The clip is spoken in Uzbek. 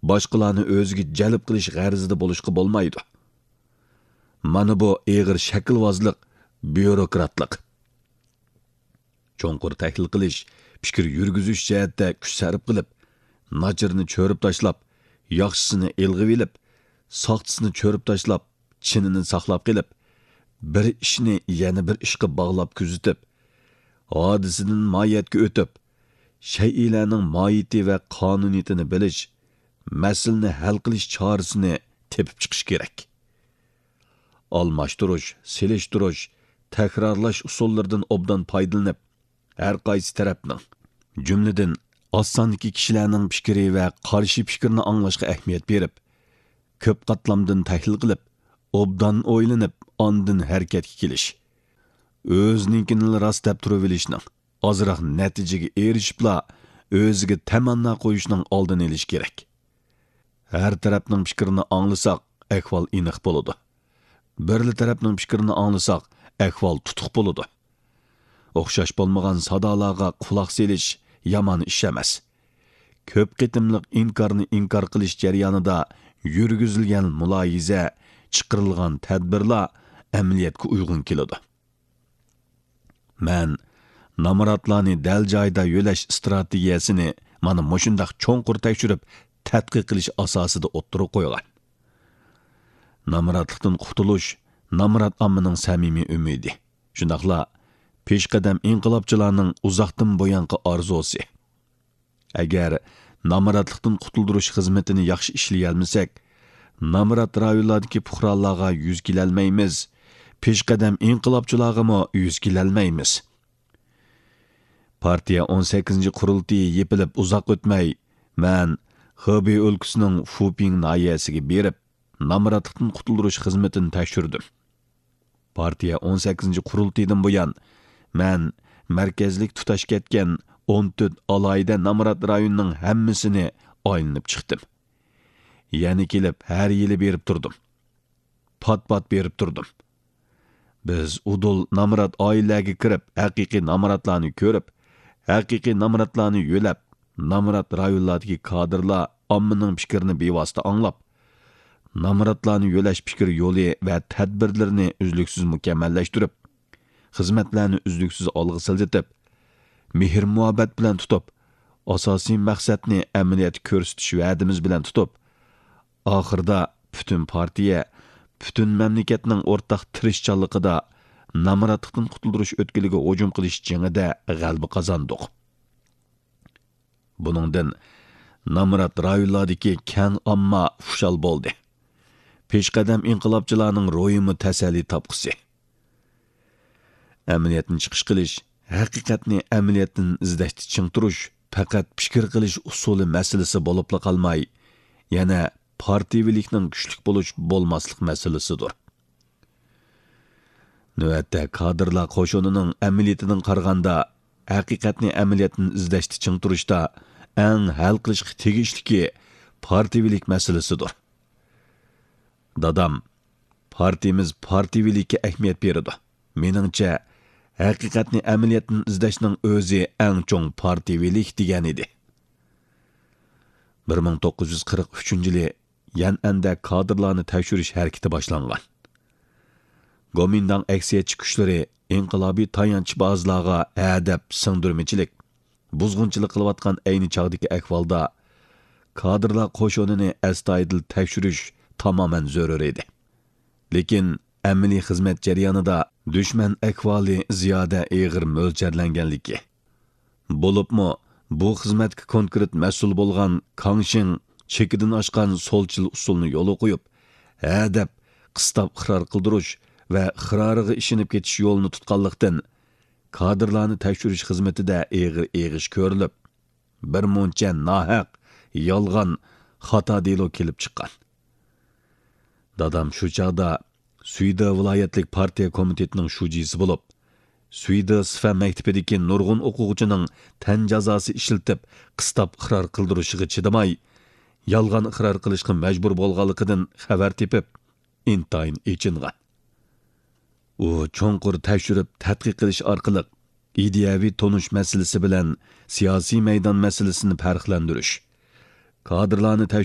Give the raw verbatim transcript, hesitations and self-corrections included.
boshqalarni o'ziga jalb qilish g'arizida bo'lishga bo'lmaydi. Mana bu eg'ir shaklvozlik, byurokratlik. Cho'nqur tahlil qilish, fikr yurgizish jihatda kuch sarf qilib, nachirni cho'rib tashlab, yaxshisini elg'ib olib, soxtasini cho'rib tashlab, chinini saqlab qilib, bir ishni yana bir ishga bog'lab kuzatib, hodisidan mohiyatga o'tib, shay'larning mohiyati va qonuniyatini bilish, masalani hal qilish chorasini tepib chiqish kerak. Almashtirish, selishtirish, takrorlash usullaridan obdan foydalanib, har qaysi tarafning, jumladan osondagi kishilarning fikri va qarshi fikrni anglashga ahamiyat berib, ko'p qatlamdan tahlil qilib, obdan o'ylanib, ondan harakatga kelish. O'zninkini rost deb turib olishning, ozroq natijaga erishibla o'ziga tamanno qo'yishning oldini olish kerak. Har tarafning fikrini anglasak, ahvol aniq bo'ladi. Birli tarafning fikrini anglasak, ahvol tutuq bo'ladi. O'xshash bo'lmagan sadolarga quloq selish yomon ish emas. Ko'p qitimliq inkorni inkor qilish jarayonida yurgizilgan muloyiza, chiqarilgan tadbirlar amaliyotga uyg'un keladi. Men namoratlarni dal joyda yo'lash strategiyasini mana mushundaq cho'nqur tekshirib, tadqiq qilish asosida o'ttirib qo'ygan. Namoratlikdan qutulish namorat ommaning samimiy umidi. Shundaqla peshqadam inqilobchilarning uzoqdan bo'yanqi orzusi. Agar namoratlikdan qutuldirish xizmatini yaxshi ishlay olmasak, namorat rayonlardagi fuqarolarga yuz kelolmaymiz, peshqadam inqilobchilarga mo yuz kelolmaymiz. Partiya o'n sakkizinchi qurultiyi yepilib uzoq o'tmay, men Xubey o'lkasining Fuping nahiyasiga berib, namoratlikdan qutuldirish xizmatini tekshirdim. Partiya o'n sakkizinchi qurultiydan buyon men markazlik tutash ketgan o'n to'rt alayda namorat rayonining hammasini aylanib chiqdim. Yani kelib har yili berib turdim. Pat-pat berib turdim. Biz udul namorat oilaga kirib, haqiqiy namoratlarni ko'rib, haqiqiy namoratlarni yo'lab, namorat rayonlardagi kadrlar ommaning fikrini bevosita anglab, namoratlarni yo'lash fikr yo'li va tadbirlarini uzluksiz mukammallashtirib, xizmatlarni uzluksiz olg'a siljitib, mehr muhabbat bilan tutib, asosiy maqsadni amaliyotda ko'rsatish va'dimiz bilan tutib, oxirida butun partiya, butun mamlakatning o'rtaq tirishchanligida namoratlikdan qutuldirish o'tkiliga hujum qilish jangida g'alaba qozondik. Buningdan namorat rayonlardagi keng omma xushal bo'ldi. Peshqadam inqilobchilarning ro'yimi tasalli topqisi. Amaliyotni chiqish qilish, haqiqatni amaliyotdan izlashda ching turish, faqat fikr qilish usuli masalasi bo'libla qolmay, yana partiyavilikning kuchlik bo'lish bo'lmaslik masalasidir. Navbatda kadrlar qo'shinining amaliyatidan qaraganda, haqiqatni amaliyotdan izlashda ching turishda eng hal qilishga tegishliki partiyavilik masalasidir. Dadam, partiyamiz partiyavilikka ahamiyat beradi. Meningcha, haqiqatni amaliyotdan izlashning o'zi eng cho'ng partiyavilik degan edi. bir ming to'qqiz yuz qirq uchinchi yili Yan'anda kadrlarni tekshirish harakati boshlangan. Gomindang aksiyatchi kuchlari inqilobiy tayanchbozlarga adab singdirmichilik, buzg'unchilik qilayotgan ayni chog'dagi ahvolda kadrlar qo'shinini astoydil tekshirish tamoman zarur edi. Lekin amaliy xizmat jarayonida dushman ahvoli ziyoda og'ir mo'ljallanganligi. Bo'libmi, bu xizmatga konkret mas'ul bo'lgan Kangshin chekidan oshgan solchil usulni yo'li qo'yib, adab qistab iqror qildirish va iqroriga ishinib ketish yo'lini tutganlikdan kadrlarni tekshirish xizmatida og'ir eg'ish ko'rilib, bir muncha nohaq, yolg'on, xato delo kelib chiqqan. Dadam shu chog'da Suyda viloyatlik partiya komitetining shujisi bo'lib, Suyda Sifa maktabidagi nurg'un o'quvchining tan jazosi ishiltib, qistab iqror qildirishiga chidamay, yolg'on iqror qilishga majbur bo'lganligidan xabar tepib, intayin echingan. U cho'nqur tekshirib, tadqiq qilish orqali ideyaviy tonish masalasi bilan siyosiy maydon masalasini farqlantirish, kadrlarni